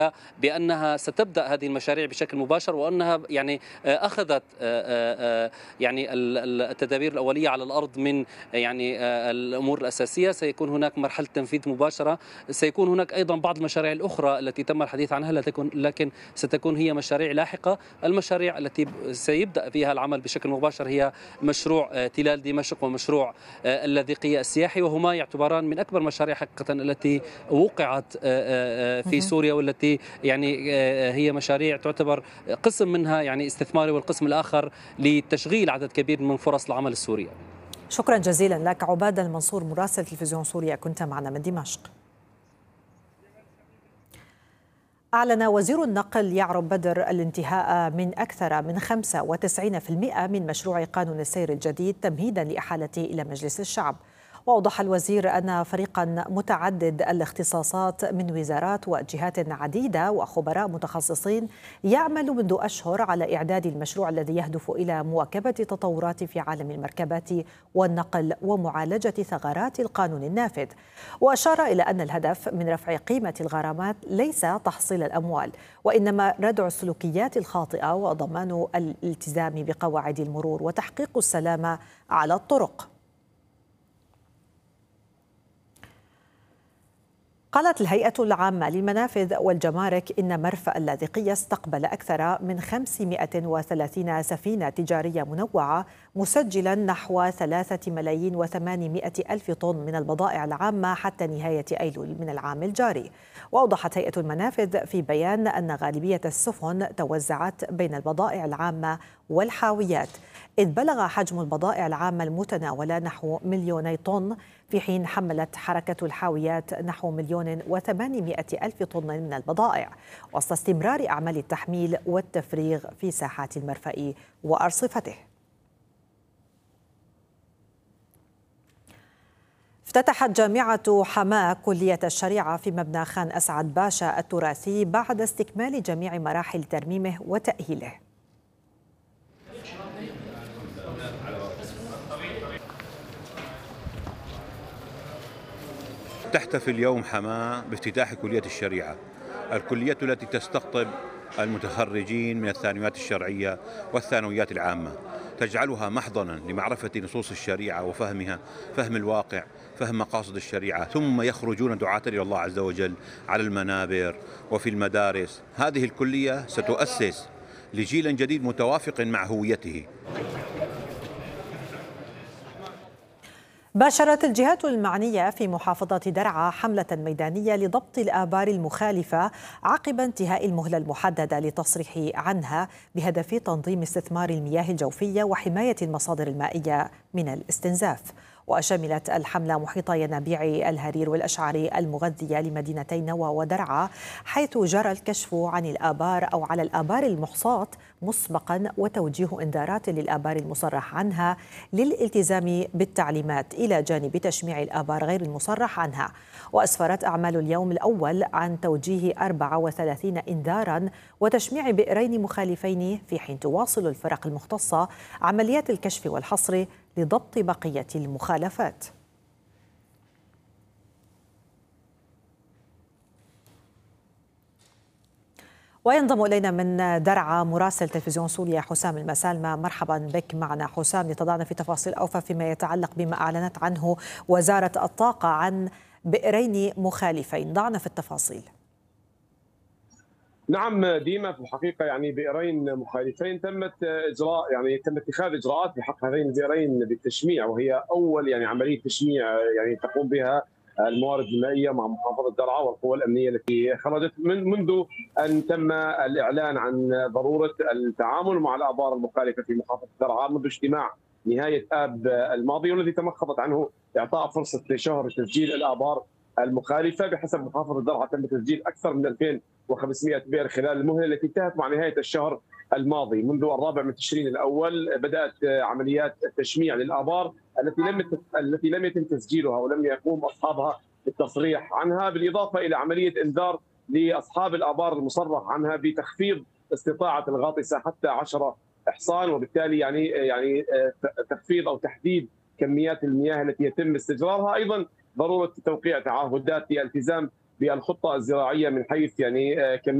بأنها ستبدأ هذه المشاريع بشكل مباشر، وأنها يعني أخذت يعني التدابير الأولية على الأرض من يعني الأمور الأساسية. سيكون هناك مرحلة تنفيذ مباشرة، سيكون هناك أيضا بعض المشاريع الأخرى التي تم الحديث عنها، لكن ستكون هي مشاريع لاحقة. المشاريع التي سيبدأ فيها العمل بشكل مباشر هي مشروع تلال دمشق ومشروع اللاذقية السياحي، وهما يعتبران من أكبر المشاريع حقيقة التي وقعت في سوريا، والتي يعني هي مشاريع تعتبر قسم منها يعني استثماري، والقسم الآخر لتشغيل عدد كبير من فرص العمل السورية. شكرا جزيلا لك عباد المنصور مراسل تلفزيون سوريا، كنت معنا من دمشق. أعلن وزير النقل يعرب بدر الانتهاء من أكثر من 95% من مشروع قانون السير الجديد تمهيدا لإحالته إلى مجلس الشعب. وأوضح الوزير أن فريقا متعدد الاختصاصات من وزارات وجهات عديدة وخبراء متخصصين يعمل منذ أشهر على إعداد المشروع الذي يهدف إلى مواكبة تطورات في عالم المركبات والنقل ومعالجة ثغرات القانون النافذ. وأشار إلى أن الهدف من رفع قيمة الغرامات ليس تحصيل الأموال، وإنما ردع السلوكيات الخاطئة وضمان الالتزام بقواعد المرور وتحقيق السلامة على الطرق. قالت الهيئة العامة للمنافذ والجمارك إن مرفأ اللاذقية استقبل أكثر من 530 سفينة تجارية منوعة، مسجلا نحو 3,800,000 طن من البضائع العامة حتى نهاية أيلول من العام الجاري. وأوضحت هيئة المنافذ في بيان أن غالبية السفن توزعت بين البضائع العامة والحاويات، إذ بلغ حجم البضائع العامة المتناولة نحو 2,000,000 طن، في حين حملت حركة الحاويات نحو 1,800,000 طن من البضائع، وسط استمرار أعمال التحميل والتفريغ في ساحات المرفأ وأرصفته. افتتحت جامعة حماة كلية الشريعة في مبنى خان أسعد باشا التراثي بعد استكمال جميع مراحل ترميمه وتأهيله. تحتفل اليوم حماة بافتتاح كلية الشريعة، الكلية التي تستقطب المتخرجين من الثانويات الشرعية والثانويات العامة، تجعلها محضنا لمعرفة نصوص الشريعة وفهمها، فهم الواقع، فهم مقاصد الشريعة، ثم يخرجون دعاة إلى الله عز وجل على المنابر وفي المدارس. هذه الكلية ستؤسس لجيل جديد متوافق مع هويته. باشرت الجهات المعنية في محافظة درعا حملة ميدانية لضبط الآبار المخالفة عقب انتهاء المهلة المحددة للتصريح عنها، بهدف تنظيم استثمار المياه الجوفية وحماية المصادر المائية من الاستنزاف. وشملت الحملة محيط ينابيع الهرير والأشعري المغذية لمدينتي نوى ودرعا، حيث جرى الكشف عن الآبار أو على الآبار المحصاة مسبقا وتوجيه إنذارات للآبار المصرح عنها للالتزام بالتعليمات، إلى جانب تشميع الآبار غير المصرح عنها. وأسفرت أعمال اليوم الأول عن توجيه 34 إنذارا وتشميع بئرين مخالفين، في حين تواصل الفرق المختصة عمليات الكشف والحصر لضبط بقية المخالفات. وينضم إلينا من درعا مراسل تلفزيون سوريا حسام المسالمة. مرحبا بك معنا حسام، لتضعنا في تفاصيل أوفى فيما يتعلق بما أعلنت عنه وزارة الطاقة عن بئرين مخالفين. ضعنا في التفاصيل. نعم ديما، في الحقيقه يعني بئرين مخالفين تم اتخاذ اجراءات بحق هذين البئرين بالتشميع، وهي اول يعني عمليه تشميع يعني تقوم بها الموارد المائيه مع محافظه درعا والقوى الامنيه التي خرجت منذ ان تم الاعلان عن ضروره التعامل مع الابار المخالفه في محافظه درعا منذ اجتماع نهايه اب الماضي، والذي تمخضت عنه اعطاء فرصه لشهر تسجيل الابار المخالفه. بحسب محافظه درعا تم تسجيل اكثر من 2500 بئر خلال المهله التي انتهت مع نهايه الشهر الماضي. منذ 4 من تشرين الاول بدات عمليات التشميع للابار التي لم يتم تسجيلها ولم يقوم اصحابها بالتصريح عنها، بالاضافه الى عمليه انذار لاصحاب الابار المصرح عنها بتخفيض استطاعه الغاطسه حتى 10 احصان، وبالتالي يعني تخفيض او تحديد كميات المياه التي يتم استجرارها. ايضا ضروره توقيع تعهدات للالتزام بالخطه الزراعيه من حيث يعني كميه